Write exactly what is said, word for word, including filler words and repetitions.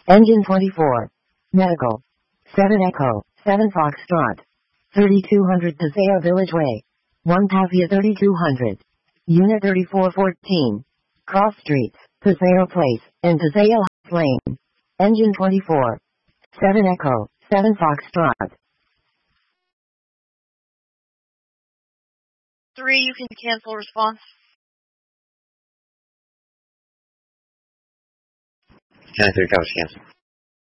Engine twenty-four. Medical. seven Echo, seven Foxtrot. thirty-two hundred Paseo Village Way. one Pavia thirty-two hundred. Unit thirty-four fourteen. Cross Streets, Paseo Place, and Paseo Lane. Engine twenty-four. seven Echo, seven Foxtrot. Three, you can cancel response. ten three, cover cancel.